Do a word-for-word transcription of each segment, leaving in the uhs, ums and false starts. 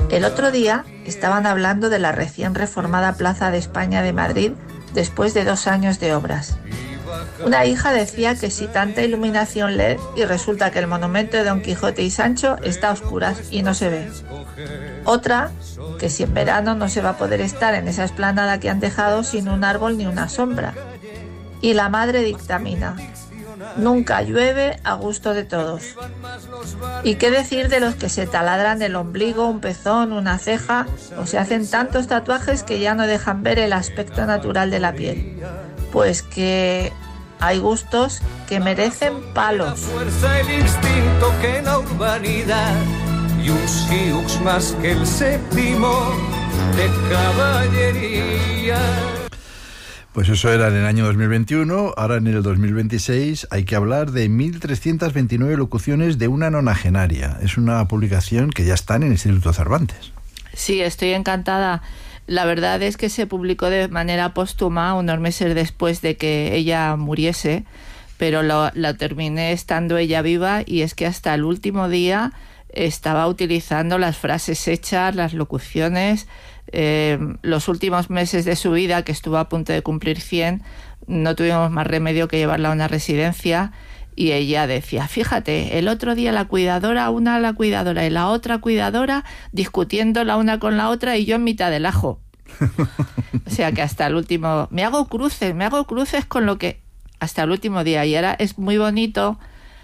El otro día estaban hablando de la recién reformada Plaza de España de Madrid después de dos años de obras. Una hija decía que si tanta iluminación L E D y resulta que el monumento de Don Quijote y Sancho está a oscuras y no se ve. Otra, que si en verano no se va a poder estar en esa explanada que han dejado sin un árbol ni una sombra. Y la madre dictamina: nunca llueve a gusto de todos. ¿Y qué decir de los que se taladran el ombligo, un pezón, una ceja, o se hacen tantos tatuajes que ya no dejan ver el aspecto natural de la piel? Pues que hay gustos que merecen palos. Fuerza, el instinto que la urbanidad y un siux más que el séptimo de caballería. Pues eso era en el año dos mil veintiuno, ahora en el dos mil veintiséis hay que hablar de mil trescientas veintinueve locuciones de una nonagenaria. Es una publicación que ya está en el Instituto Cervantes. Sí, estoy encantada. La verdad es que se publicó de manera póstuma unos meses después de que ella muriese, pero lo, lo terminé estando ella viva, y es que hasta el último día estaba utilizando las frases hechas, las locuciones. Eh, los últimos meses de su vida, que estuvo a punto de cumplir cien, no tuvimos más remedio que llevarla a una residencia, y ella decía: fíjate, el otro día la cuidadora, una la cuidadora y la otra cuidadora discutiendo la una con la otra y yo en mitad del ajo. O sea que hasta el último, me hago cruces, me hago cruces con lo que, hasta el último día. Y ahora es muy bonito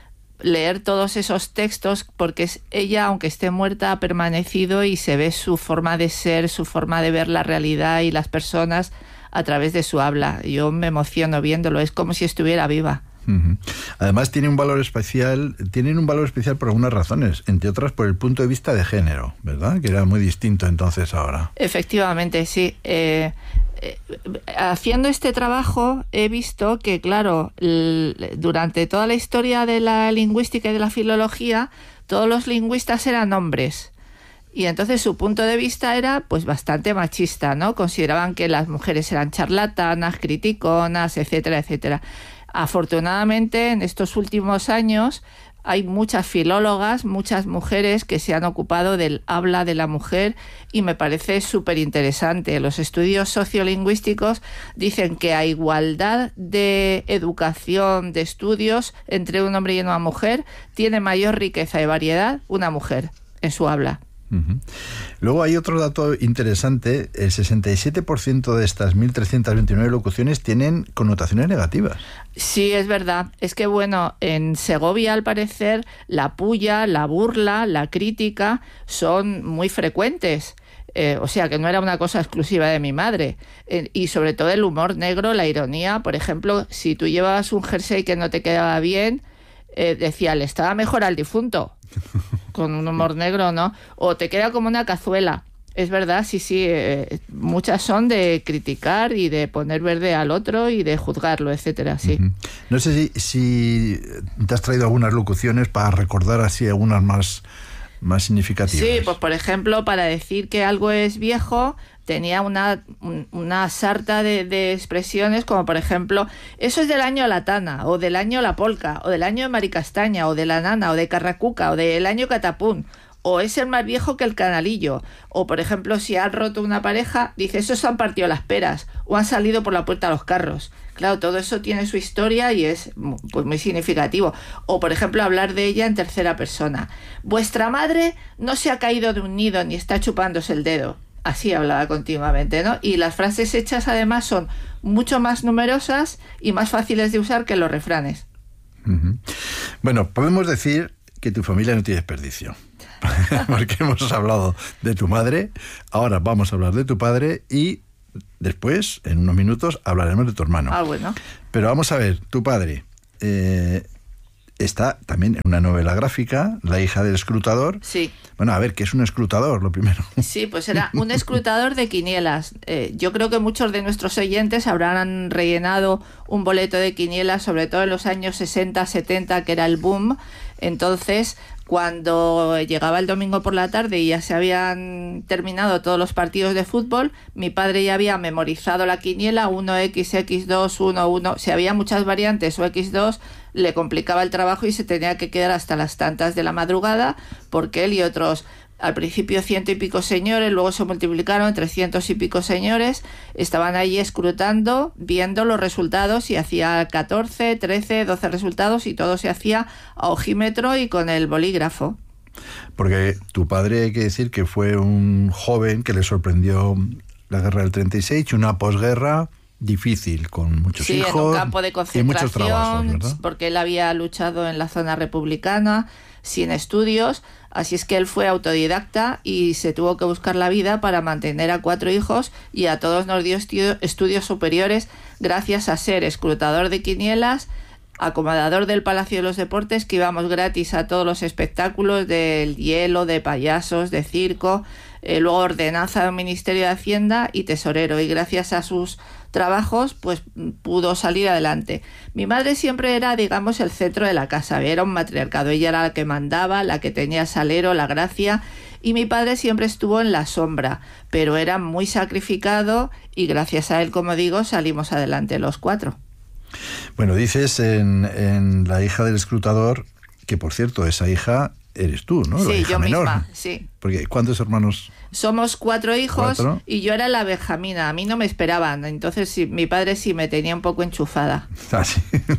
leer todos esos textos, porque es ella, aunque esté muerta, ha permanecido y se ve su forma de ser, su forma de ver la realidad y las personas a través de su habla. Yo me emociono viéndolo, es como si estuviera viva. Uh-huh. Además tiene un valor especial, tienen un valor especial por algunas razones, entre otras por el punto de vista de género, ¿verdad? Que era muy distinto entonces ahora. Efectivamente, sí. Eh, eh, haciendo este trabajo he visto que, claro, l- durante toda la historia de la lingüística y de la filología, todos los lingüistas eran hombres. Y entonces su punto de vista era pues bastante machista, ¿no? Consideraban que las mujeres eran charlatanas, criticonas, etcétera, etcétera. Afortunadamente, en estos últimos años hay muchas filólogas, muchas mujeres que se han ocupado del habla de la mujer, y me parece súper interesante. Los estudios sociolingüísticos dicen que a igualdad de educación, de estudios entre un hombre y una mujer, tiene mayor riqueza y variedad una mujer en su habla. Uh-huh. Luego hay otro dato interesante: el sesenta y siete por ciento de estas mil trescientas veintinueve locuciones tienen connotaciones negativas. Sí, es verdad. Es que, bueno, en Segovia, al parecer, la pulla, la burla, la crítica son muy frecuentes. Eh, o sea, que no era una cosa exclusiva de mi madre. Eh, y sobre todo el humor negro, la ironía. Por ejemplo, si tú llevabas un jersey que no te quedaba bien, eh, decía, le estaba mejor al difunto. Con un humor negro, ¿no? O te queda como una cazuela. Es verdad, sí, sí. Eh, muchas son de criticar y de poner verde al otro y de juzgarlo, etcétera, sí. Uh-huh. No sé si, si te has traído algunas locuciones para recordar así algunas más, más significativas. Sí, pues por ejemplo, para decir que algo es viejo, tenía una, una sarta de, de expresiones, como por ejemplo, eso es del año la tana, o del año la polca, o del año maricastaña, o de la nana, o de carracuca, o del año catapún, o es el más viejo que el canalillo. O por ejemplo, si han roto una pareja, dice, esos han partido las peras, o han salido por la puerta los carros. Claro, todo eso tiene su historia y es pues muy significativo. O por ejemplo, hablar de ella en tercera persona. Vuestra madre no se ha caído de un nido ni está chupándose el dedo. Así hablaba continuamente, ¿no? Y las frases hechas además son mucho más numerosas y más fáciles de usar que los refranes. Uh-huh. Bueno, podemos decir que tu familia no tiene desperdicio. Porque hemos hablado de tu madre, ahora vamos a hablar de tu padre y después, en unos minutos, hablaremos de tu hermano. Ah, bueno. Pero vamos a ver, tu padre eh, está también en una novela gráfica, La hija del escrutador. Sí. Bueno, a ver, ¿qué es un escrutador, lo primero? Sí, pues era un escrutador de quinielas. Eh, yo creo que muchos de nuestros oyentes habrán rellenado un boleto de quinielas, sobre todo en los años sesenta, setenta, que era el boom. Entonces, Cuando llegaba el domingo por la tarde y ya se habían terminado todos los partidos de fútbol, mi padre ya había memorizado la quiniela, uno equis, equis dos, uno, uno. Si había muchas variantes o equis dos, le complicaba el trabajo y se tenía que quedar hasta las tantas de la madrugada, porque él y otros, al principio ciento y pico señores, luego se multiplicaron trescientos y pico señores, estaban allí escrutando, viendo los resultados, y hacía catorce, trece, doce resultados, y todo se hacía a ojímetro y con el bolígrafo. Porque tu padre, hay que decir que fue un joven que le sorprendió la guerra del treinta y seis y una posguerra difícil, con muchos sí, hijos en un campo de concentración, y muchos trabajos, ¿verdad? Porque él había luchado en la zona republicana sin estudios, así es que él fue autodidacta y se tuvo que buscar la vida para mantener a cuatro hijos, y a todos nos dio estu- estudios superiores gracias a ser escrutador de quinielas, acomodador del Palacio de los Deportes, que íbamos gratis a todos los espectáculos del hielo, de payasos, de circo, eh, luego ordenanza del Ministerio de Hacienda y tesorero, y gracias a sus trabajos pues pudo salir adelante. Mi madre siempre era, digamos, el centro de la casa, era un matriarcado, ella era la que mandaba, la que tenía el salero, la gracia, y mi padre siempre estuvo en la sombra, pero era muy sacrificado y gracias a él, como digo, salimos adelante los cuatro. Bueno, dices en, en La hija del escrutador, que por cierto, esa hija eres tú, ¿no? La Sí, hija yo menor. misma, sí. Porque ¿cuántos hermanos? Somos cuatro hijos. ¿Cuatro? Y yo era la benjamina, a mí no me esperaban, entonces sí, mi padre sí me tenía un poco enchufada. Ah, sí.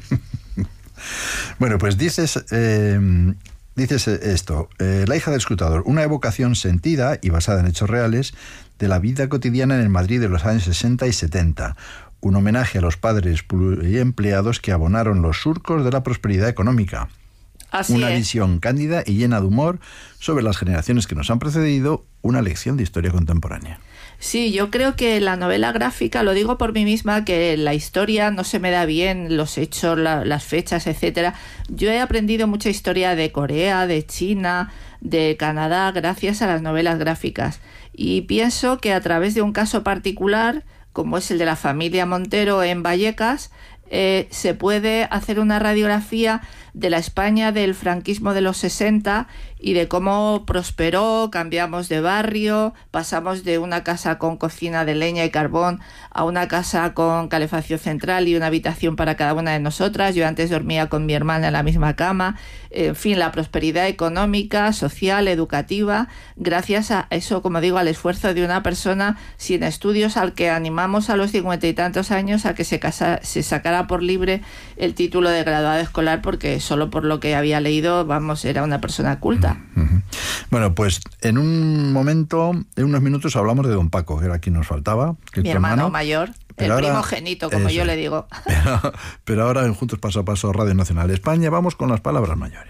Bueno, pues dices, eh, dices esto, eh, La hija del escrutador, una evocación sentida y basada en hechos reales de la vida cotidiana en el Madrid de los años sesenta y setenta. Un homenaje a los padres pluriempleados que abonaron los surcos de la prosperidad económica. Así una es. Visión cándida y llena de humor sobre las generaciones que nos han precedido, una lección de historia contemporánea. Sí, yo creo que la novela gráfica, lo digo por mí misma, que la historia no se me da bien, los hechos, la, las fechas, etcétera. Yo he aprendido mucha historia de Corea, de China, de Canadá, gracias a las novelas gráficas. Y pienso que a través de un caso particular, como es el de la familia Montero en Vallecas, eh, se puede hacer una radiografía de la España del franquismo de los sesenta y de cómo prosperó, cambiamos de barrio, pasamos de una casa con cocina de leña y carbón a una casa con calefacción central y una habitación para cada una de nosotras. Yo antes dormía con mi hermana en la misma cama. En fin, la prosperidad económica, social, educativa, gracias a eso, como digo, al esfuerzo de una persona sin estudios, al que animamos a los cincuenta y tantos años a que se, casa, se sacara por libre el título de graduado escolar, porque solo por lo que había leído, vamos, era una persona culta. Uh-huh. Bueno, pues en un momento, en unos minutos hablamos de don Paco, que era quien nos faltaba. Que Mi hermano, hermano mayor, el ahora, primogénito, como eso, yo le digo. Pero, pero ahora en Juntos Paso a Paso, Radio Nacional de España, vamos con las palabras mayores.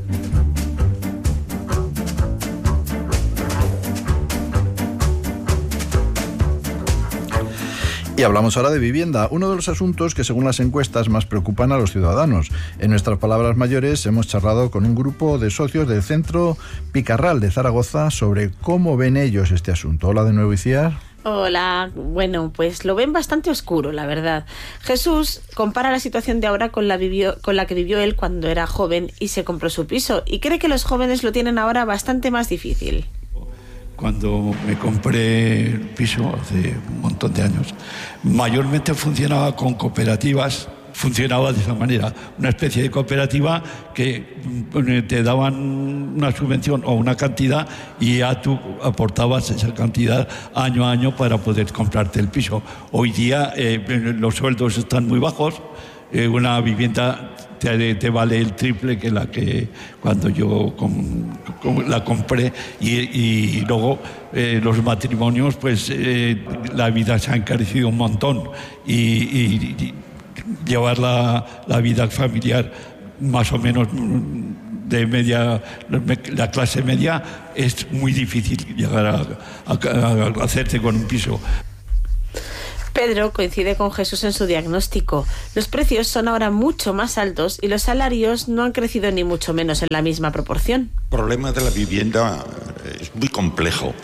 Y hablamos ahora de vivienda, uno de los asuntos que según las encuestas más preocupan a los ciudadanos. En nuestras palabras mayores hemos charlado con un grupo de socios del Centro Picarral de Zaragoza sobre cómo ven ellos este asunto. Hola de nuevo, Iciar. Hola, bueno, pues lo ven bastante oscuro, la verdad. Jesús compara la situación de ahora con la, vivió, con la que vivió él cuando era joven y se compró su piso, y cree que los jóvenes lo tienen ahora bastante más difícil. Cuando me compré el piso hace un montón de años, mayormente funcionaba con cooperativas, funcionaba de esa manera, una especie de cooperativa que te daban una subvención o una cantidad y ya tú aportabas esa cantidad año a año para poder comprarte el piso. Hoy día eh, los sueldos están muy bajos, eh, una vivienda Te, te vale el triple que la que cuando yo com, com, la compré y, y luego eh, los matrimonios, pues eh, la vida se ha encarecido un montón y, y, y llevar la, la vida familiar más o menos de media, la clase media, es muy difícil llegar a, a, a hacerte con un piso. Pedro coincide con Jesús en su diagnóstico. Los precios son ahora mucho más altos y los salarios no han crecido ni mucho menos en la misma proporción. El problema de la vivienda es muy complejo.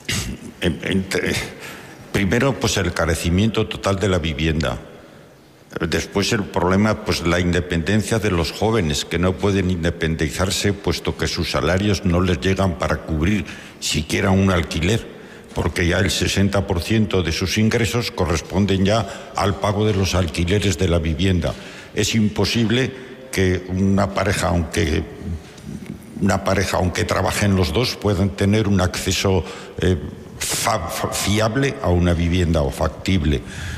Entre, primero, pues el encarecimiento total de la vivienda. Después el problema, pues la independencia de los jóvenes, que no pueden independizarse puesto que sus salarios no les llegan para cubrir siquiera un alquiler, porque ya el sesenta por ciento de sus ingresos corresponden ya al pago de los alquileres de la vivienda. Es imposible que una pareja, aunque una pareja, aunque trabajen los dos, puedan tener un acceso eh, fa- fiable a una vivienda o factible.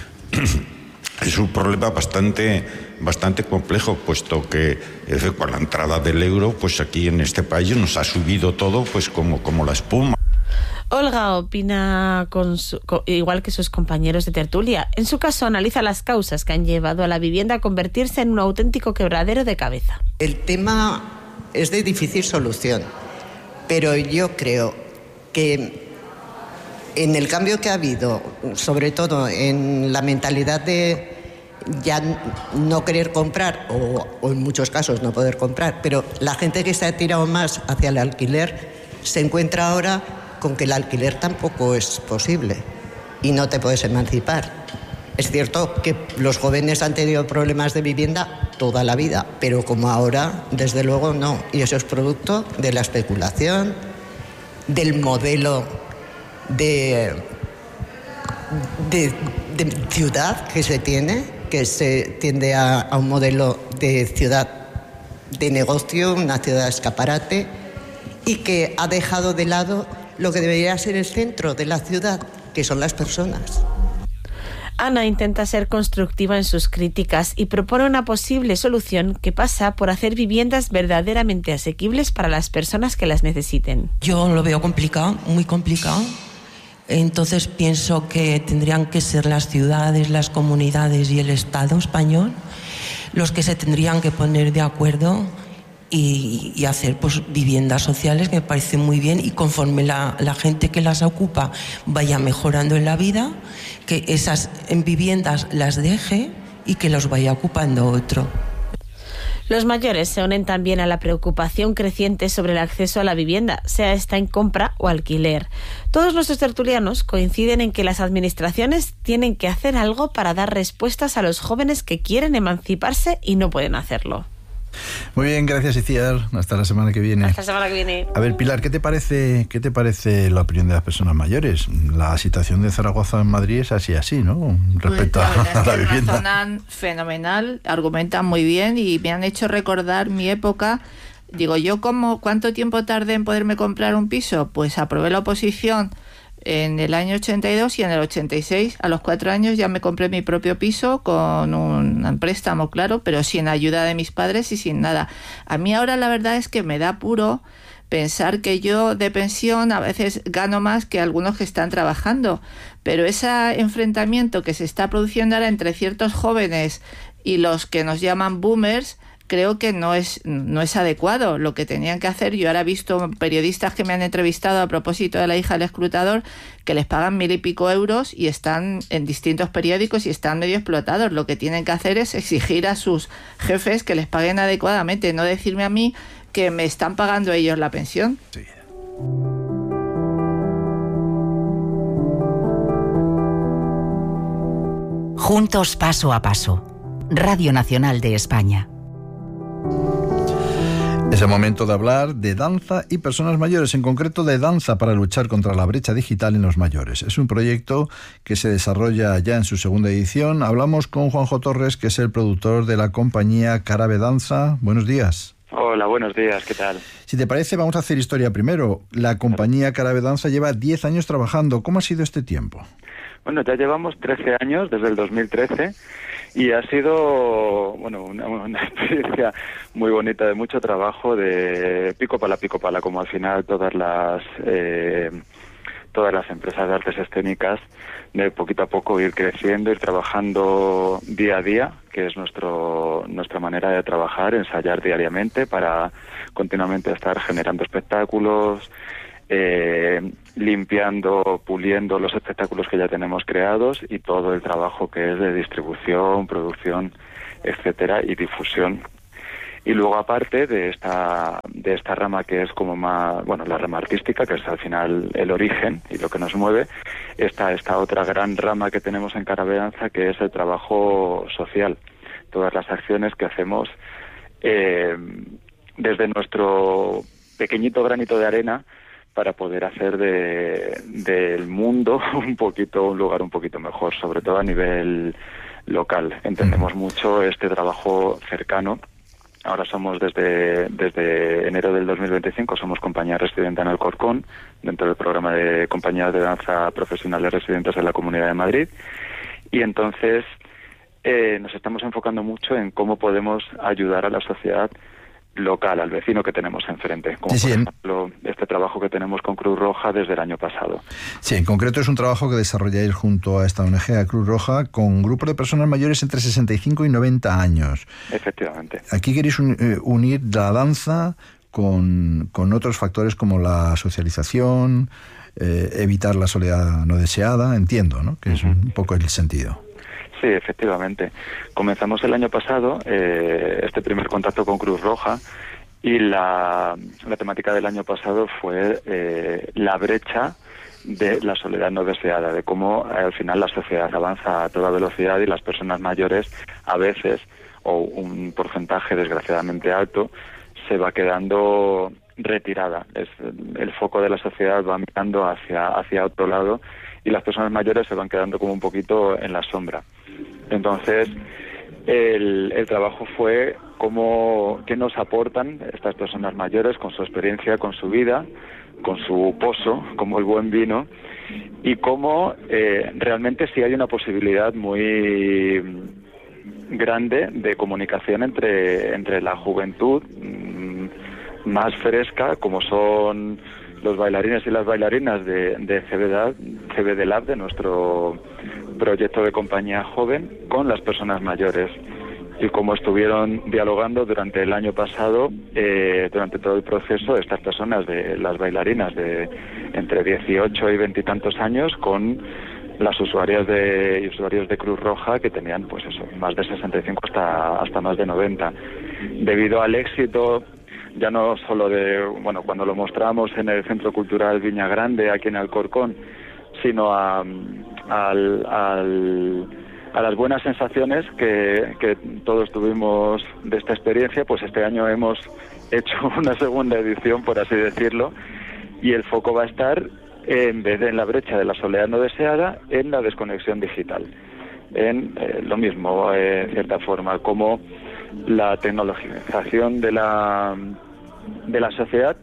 Es un problema bastante, bastante complejo, puesto que eh, con la entrada del euro, pues aquí en este país nos ha subido todo pues como, como la espuma. Olga opina con su, con, igual que sus compañeros de tertulia. En su caso, analiza las causas que han llevado a la vivienda a convertirse en un auténtico quebradero de cabeza. El tema es de difícil solución, pero yo creo que en el cambio que ha habido, sobre todo en la mentalidad de ya no querer comprar o, o en muchos casos no poder comprar, pero la gente que se ha tirado más hacia el alquiler se encuentra ahora con que el alquiler tampoco es posible y no te puedes emancipar. Es cierto que los jóvenes han tenido problemas de vivienda toda la vida, pero como ahora, desde luego no. Y eso es producto de la especulación, del modelo de, de, de ciudad que se tiene, que se tiende a, a un modelo de ciudad de negocio, una ciudad escaparate, y que ha dejado de lado lo que debería ser el centro de la ciudad, que son las personas. Ana intenta ser constructiva en sus críticas y propone una posible solución que pasa por hacer viviendas verdaderamente asequibles para las personas que las necesiten. Yo lo veo complicado, muy complicado. Entonces pienso que tendrían que ser las ciudades, las comunidades y el Estado español los que se tendrían que poner de acuerdo y, y hacer pues viviendas sociales, que me parece muy bien, y conforme la, la gente que las ocupa vaya mejorando en la vida, que esas en viviendas las deje y que los vaya ocupando otro. Los mayores se unen también a la preocupación creciente sobre el acceso a la vivienda, sea esta en compra o alquiler. Todos nuestros tertulianos coinciden en que las administraciones tienen que hacer algo para dar respuestas a los jóvenes que quieren emanciparse y no pueden hacerlo. Muy bien, gracias, Iciar. Hasta la semana que viene. Hasta la semana que viene. A ver, Pilar, ¿qué te parece, qué te parece la opinión de las personas mayores? La situación de Zaragoza en Madrid es así, así, ¿no? Respecto pues, la a, a la es vivienda. Razonan fenomenal, argumentan muy bien y me han hecho recordar mi época. Digo, ¿yo cómo, cuánto tiempo tardé en poderme comprar un piso? Pues aprobé la oposición en el año ochenta y dos y en el ochenta y seis, a los cuatro años, ya me compré mi propio piso con un préstamo, claro, pero sin ayuda de mis padres y sin nada. A mí ahora la verdad es que me da apuro pensar que yo de pensión a veces gano más que algunos que están trabajando, pero ese enfrentamiento que se está produciendo ahora entre ciertos jóvenes y los que nos llaman boomers, creo que no es, no es adecuado. Lo que tenían que hacer, yo ahora he visto periodistas que me han entrevistado a propósito de la hija del escrutador, que les pagan mil y pico euros y están en distintos periódicos y están medio explotados. Lo que tienen que hacer es exigir a sus jefes que les paguen adecuadamente, no decirme a mí que me están pagando ellos la pensión. Sí. Juntos paso a paso. Radio Nacional de España. Es el momento de hablar de danza y personas mayores, en concreto de danza para luchar contra la brecha digital en los mayores. Es un proyecto que se desarrolla ya en su segunda edición. Hablamos con Juanjo Torres, que es el productor de la compañía Carabe Danza. Buenos días. Hola, buenos días, ¿qué tal? Si te parece, vamos a hacer historia primero. La compañía Carabe Danza lleva diez años trabajando. ¿Cómo ha sido este tiempo? Bueno, ya llevamos trece años, desde el dos mil trece, y ha sido, bueno, una, una experiencia muy bonita, de mucho trabajo, de pico pala, pico pala, como al final todas las eh, todas las empresas de artes escénicas, de poquito a poco ir creciendo, ir trabajando día a día, que es nuestro nuestra manera de trabajar, ensayar diariamente para continuamente estar generando espectáculos, eh, limpiando, puliendo los espectáculos que ya tenemos creados y todo el trabajo que es de distribución, producción, etcétera, y difusión. Y luego, aparte de esta de esta rama que es como más, bueno, la rama artística, que es al final el origen y lo que nos mueve, está esta otra gran rama que tenemos en Carabedanza, que es el trabajo social. Todas las acciones que hacemos eh, desde nuestro pequeñito granito de arena para poder hacer de, del mundo un poquito, un lugar un poquito mejor, sobre todo a nivel local. Entendemos mucho este trabajo cercano. Ahora somos desde desde enero del dos mil veinticinco, somos compañía residente en Alcorcón, dentro del programa de compañías de danza profesionales residentes en la Comunidad de Madrid. Y entonces eh, nos estamos enfocando mucho en cómo podemos ayudar a la sociedad local, al vecino que tenemos enfrente, como sí, por sí, ejemplo este trabajo que tenemos con Cruz Roja desde el año pasado. Sí, en concreto es un trabajo que desarrolláis junto a esta O N G, a Cruz Roja, con grupos de personas mayores entre sesenta y cinco y noventa años. Efectivamente. Aquí queréis un, eh, unir la danza con, con otros factores como la socialización, eh, evitar la soledad no deseada, entiendo, ¿no? Que es uh-huh. un poco el sentido. Sí, efectivamente. Comenzamos el año pasado eh, este primer contacto con Cruz Roja y la, la temática del año pasado fue eh, la brecha de la soledad no deseada, de cómo eh, al final la sociedad avanza a toda velocidad y las personas mayores a veces, o un porcentaje desgraciadamente alto, se va quedando retirada. Es, el foco de la sociedad va mirando hacia, hacia otro lado y las personas mayores se van quedando como un poquito en la sombra. Entonces, el, el trabajo fue cómo, qué nos aportan estas personas mayores con su experiencia, con su vida, con su pozo, como el buen vino, y cómo eh, realmente sí hay una posibilidad muy grande de comunicación entre, entre la juventud mmm, más fresca, como son los bailarines y las bailarinas de, de C B D Lab, de nuestro proyecto de compañía joven, con las personas mayores. Y como estuvieron dialogando durante el año pasado, eh, durante todo el proceso, estas personas, de las bailarinas de entre dieciocho y veinte y tantos años, con las usuarias de y usuarios de Cruz Roja, que tenían pues eso, más de sesenta y cinco hasta, hasta más de noventa. Debido al éxito, ya no solo de, bueno, cuando lo mostramos en el Centro Cultural Viña Grande, aquí en Alcorcón, sino a, al, al, a las buenas sensaciones que, que todos tuvimos de esta experiencia, pues este año hemos hecho una segunda edición, por así decirlo, y el foco va a estar, en vez de en la brecha de la soledad no deseada, en la desconexión digital. En eh, lo mismo, eh, en cierta forma, como la tecnologización de la de la sociedad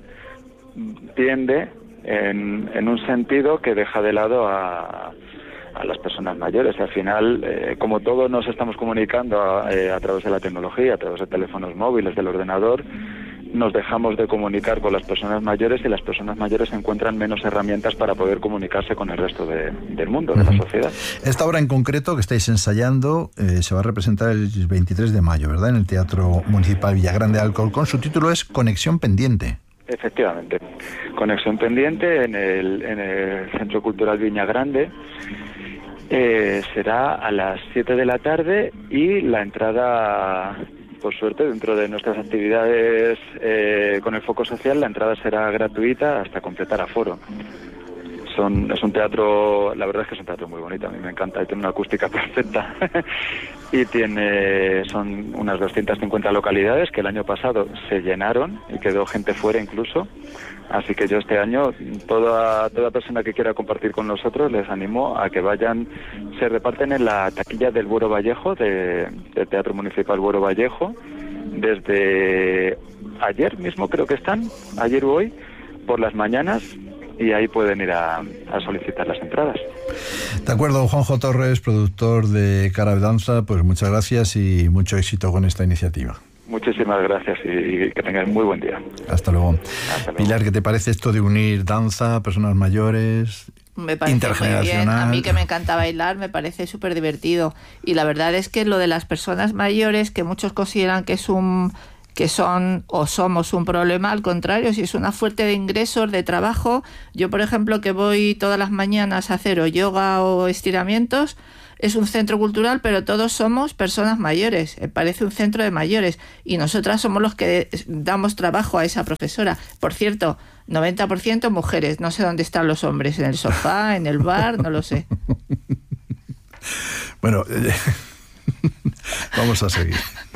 tiende en, en un sentido que deja de lado a, a las personas mayores. Al final, eh, como todos nos estamos comunicando a, eh, a través de la tecnología, a través de teléfonos móviles, del ordenador, nos dejamos de comunicar con las personas mayores y las personas mayores encuentran menos herramientas para poder comunicarse con el resto de, del mundo, de uh-huh. la sociedad. Esta obra en concreto que estáis ensayando eh, se va a representar el veintitrés de mayo, ¿verdad?, en el Teatro Municipal Villagrande de Alcorcón. Su título es Conexión Pendiente. Efectivamente. Conexión Pendiente en el, en el Centro Cultural Viña Grande. Eh, será a las siete de la tarde y la entrada... Por suerte, dentro de nuestras actividades eh, con el foco social, la entrada será gratuita hasta completar aforo. Son, es un teatro, la verdad es que es un teatro muy bonito, a mí me encanta, y tiene una acústica perfecta. Y tiene, son unas doscientas cincuenta localidades que el año pasado se llenaron y quedó gente fuera incluso. Así que yo este año, toda toda persona que quiera compartir con nosotros, les animo a que vayan, se reparten en la taquilla del Buero Vallejo, de, del Teatro Municipal Buero Vallejo, desde ayer mismo creo que están, ayer u hoy, por las mañanas, y ahí pueden ir a, a solicitar las entradas. De acuerdo, Juanjo Torres, productor de Carabedanza, pues muchas gracias y mucho éxito con esta iniciativa. Muchísimas gracias y, y que tengáis muy buen día. Hasta luego. Hasta luego. Pilar, ¿qué te parece esto de unir danza, personas mayores, me parece intergeneracional? Muy bien. A mí, que me encanta bailar, me parece súper divertido. Y la verdad es que lo de las personas mayores, que muchos consideran que es un que son o somos un problema. Al contrario, si es una fuente de ingresos, de trabajo. Yo, por ejemplo, que voy todas las mañanas a hacer o yoga o estiramientos, es un centro cultural, pero todos somos personas mayores, parece un centro de mayores, y nosotras somos los que damos trabajo a esa profesora. Por cierto, noventa por ciento mujeres, no sé dónde están los hombres, en el sofá, en el bar, no lo sé. Bueno, eh, vamos a seguir.